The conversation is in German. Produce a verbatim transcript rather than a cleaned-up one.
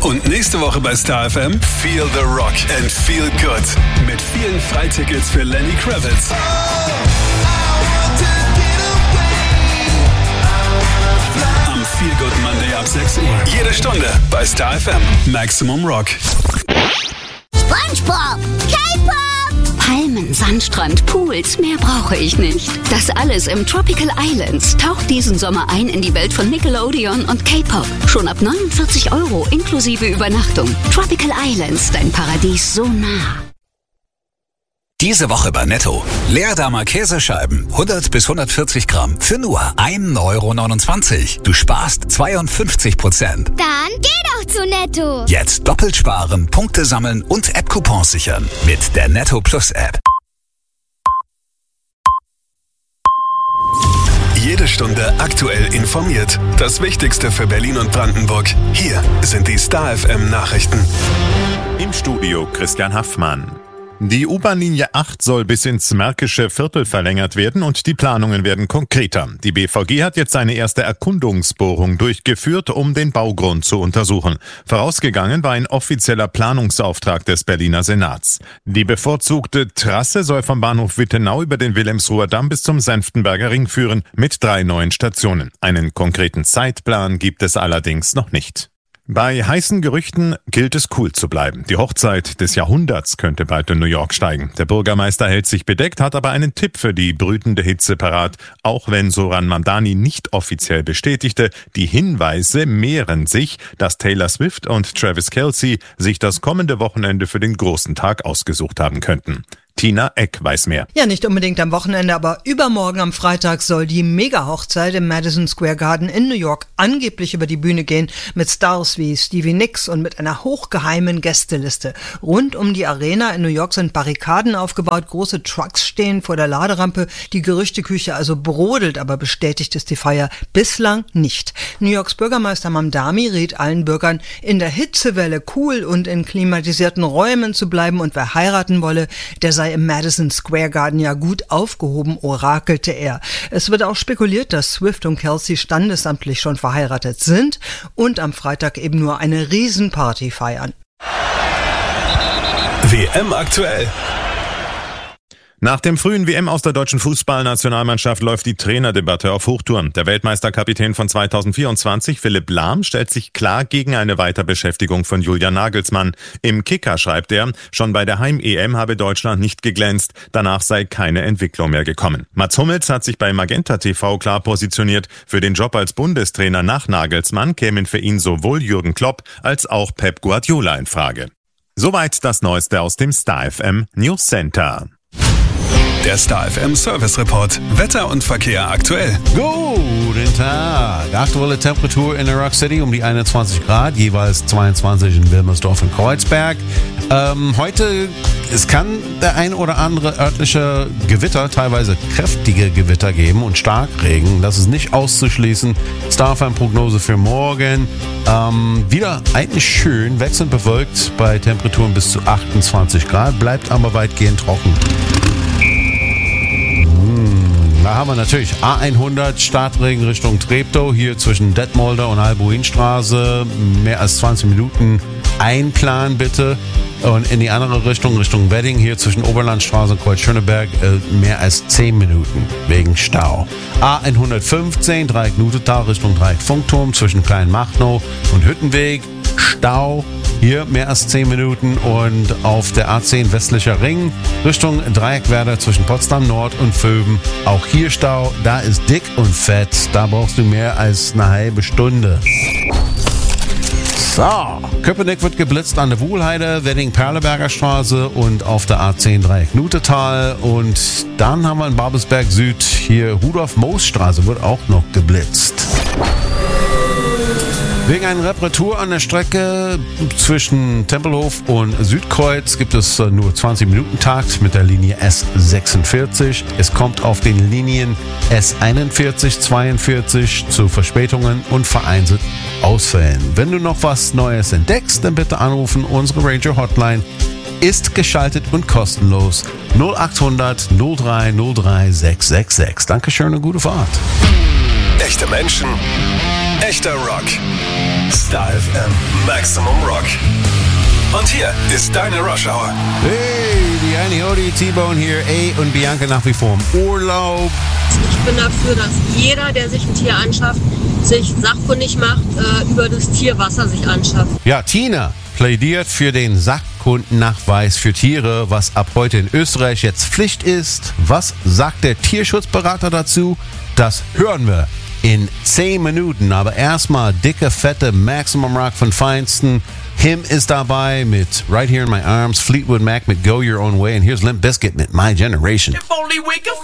Und nächste Woche bei Star F M Feel the Rock and Feel Good. Mit vielen Freitickets für Lenny Kravitz. Am Feel Good Monday ab sechs Uhr. Jede Stunde bei Star F M. Maximum Rock. SpongeBob, K-Pop, Palmen, Sandstrand, Pools, mehr brauche ich nicht. Das alles im Tropical Islands. Taucht diesen Sommer ein in die Welt von Nickelodeon und K-Pop. Schon ab neunundvierzig Euro inklusive Übernachtung. Tropical Islands, dein Paradies so nah. Diese Woche bei Netto. Leerdammer Käsescheiben, hundert bis hundertvierzig Gramm, für nur ein Euro neunundzwanzig. Du sparst zweiundfünfzig Prozent. dann geh doch zu Netto. Jetzt doppelt sparen, Punkte sammeln und App-Coupons sichern. Mit der Netto Plus App. Jede Stunde aktuell informiert. Das Wichtigste für Berlin und Brandenburg. Hier sind die Star F M Nachrichten. Im Studio Christian Haffmann. Die U-Bahn-Linie acht soll bis ins Märkische Viertel verlängert werden und die Planungen werden konkreter. Die B V G hat jetzt eine erste Erkundungsbohrung durchgeführt, um den Baugrund zu untersuchen. Vorausgegangen war ein offizieller Planungsauftrag des Berliner Senats. Die bevorzugte Trasse soll vom Bahnhof Wittenau über den Wilhelmsruher Damm bis zum Senftenberger Ring führen, mit drei neuen Stationen. Einen konkreten Zeitplan gibt es allerdings noch nicht. Bei heißen Gerüchten gilt es cool zu bleiben. Die Hochzeit des Jahrhunderts könnte bald in New York steigen. Der Bürgermeister hält sich bedeckt, hat aber einen Tipp für die brütende Hitze parat. Auch wenn Zohran Mamdani nicht offiziell bestätigte, die Hinweise mehren sich, dass Taylor Swift und Travis Kelce sich das kommende Wochenende für den großen Tag ausgesucht haben könnten. Tina Eck weiß mehr. Ja, nicht unbedingt am Wochenende, aber übermorgen am Freitag soll die Mega-Hochzeit im Madison Square Garden in New York angeblich über die Bühne gehen mit Stars wie Stevie Nicks und mit einer hochgeheimen Gästeliste. Rund um die Arena in New York sind Barrikaden aufgebaut, große Trucks stehen vor der Laderampe, die Gerüchteküche also brodelt, aber bestätigt ist die Feier bislang nicht. New Yorks Bürgermeister Mamdani rät allen Bürgern, in der Hitzewelle cool und in klimatisierten Räumen zu bleiben, und wer heiraten wolle, der sei im Madison Square Garden ja gut aufgehoben, orakelte er. Es wird auch spekuliert, dass Swift und Kelce standesamtlich schon verheiratet sind und am Freitag eben nur eine Riesenparty feiern. W M aktuell. Nach dem frühen W M aus der deutschen Fußballnationalmannschaft läuft die Trainerdebatte auf Hochtouren. Der Weltmeisterkapitän von zweitausendvierundzwanzig, Philipp Lahm, stellt sich klar gegen eine Weiterbeschäftigung von Julian Nagelsmann. Im Kicker schreibt er, schon bei der Heim-E M habe Deutschland nicht geglänzt, danach sei keine Entwicklung mehr gekommen. Mats Hummels hat sich bei Magenta T V klar positioniert. Für den Job als Bundestrainer nach Nagelsmann kämen für ihn sowohl Jürgen Klopp als auch Pep Guardiola in Frage. Soweit das Neueste aus dem Star F M News Center. Der Star F M Service Report. Wetter und Verkehr aktuell. Guten Tag. Aktuelle Temperatur in der Rock City um die einundzwanzig Grad, jeweils zweiundzwanzig in Wilmersdorf und Kreuzberg. Ähm, heute, es kann der ein oder andere örtliche Gewitter, teilweise kräftige Gewitter geben und Starkregen. Das ist nicht auszuschließen. Star F M Prognose für morgen. Ähm, wieder eigentlich schön, wechselnd bewölkt bei Temperaturen bis zu achtundzwanzig Grad, bleibt aber weitgehend trocken. Da haben wir natürlich A hundert, Startregen Richtung Treptow, hier zwischen Detmolder und Albuinstraße. Mehr als zwanzig Minuten einplanen bitte. Und in die andere Richtung, Richtung Wedding, hier zwischen Oberlandstraße und Kreuz-Schöneberg, mehr als zehn Minuten wegen Stau. A hundertfünfzehn, Dreieck Nutetal Richtung Dreieck Funkturm zwischen Kleinmachnow und Hüttenweg. Stau, hier mehr als zehn Minuten, und auf der A zehn westlicher Ring Richtung Dreieckwerder zwischen Potsdam Nord und Vöben. Auch hier Stau, da ist dick und fett, da brauchst du mehr als eine halbe Stunde. So, Köpenick wird geblitzt an der Wuhlheide, Wedding-Perleberger Straße und auf der A zehn Dreieck Nutetal. Und dann haben wir in Babelsberg Süd hier Rudolf-Moos-Straße wird auch noch geblitzt. Wegen einer Reparatur an der Strecke zwischen Tempelhof und Südkreuz gibt es nur zwanzig Minuten Takt mit der Linie S sechsundvierzig. Es kommt auf den Linien S einundvierzig, zweiundvierzig zu Verspätungen und vereinzelt Ausfällen. Wenn du noch was Neues entdeckst, dann bitte anrufen. Unsere Ranger Hotline ist geschaltet und kostenlos. null achthundert null drei null drei sechs sechs sechs. Dankeschön und gute Fahrt. Echte Menschen, echter Rock. Star Star F M Maximum Rock. Und hier ist deine Rush Hour. Hey, die Annie Hody, T-Bone hier, A und Bianca nach wie vor im Urlaub. Ich bin dafür, dass jeder, der sich ein Tier anschafft, sich sachkundig macht, äh, über das Tier, was er sich anschafft. Ja, Tina plädiert für den Sachkundennachweis für Tiere, was ab heute in Österreich jetzt Pflicht ist. Was sagt der Tierschutzberater dazu? Das hören wir in zehn Minuten. Aber erstmal dicke, fette Maximum Rock von Feinsten. Him ist dabei mit Right Here in My Arms, Fleetwood Mac mit Go Your Own Way. And here's Limp Bizkit mit My Generation. If only we could